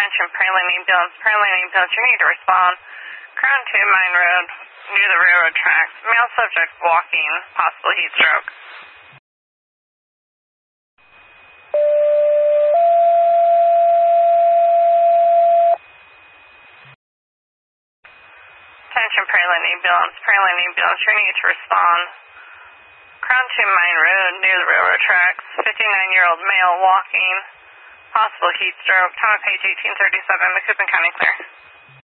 Attention, Praline ambulance. Praline ambulance, you need to respond. Crown 2 Mine Road, near the railroad tracks. Male subject walking, possible heat stroke. Attention, Praline ambulance. Praline ambulance, you need to respond. Crown 2 Mine Road, near the railroad tracks. 59-year-old male walking, possible heat stroke. Time of page 1837, Macoupin County clear.